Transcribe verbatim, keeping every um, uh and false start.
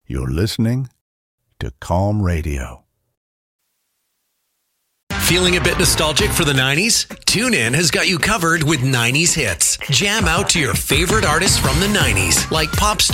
You're listening to Calm Radio. Feeling a bit nostalgic for the nineties? TuneIn has got you covered with nineties hits. Jam out to your favorite artists from the nineties, like pop star